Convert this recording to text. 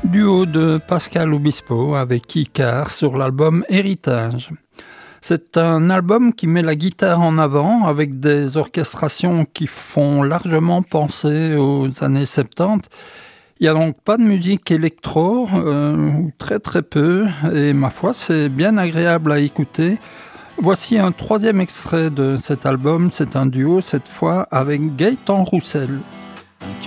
Duo de Pascal Obispo avec Icar sur l'album Héritage. C'est un album qui met la guitare en avant avec des orchestrations qui font largement penser aux années 70. Il n'y a donc pas de musique électro, ou très très peu, et ma foi c'est bien agréable à écouter. Voici un troisième extrait de cet album, c'est un duo cette fois avec Gaëtan Roussel.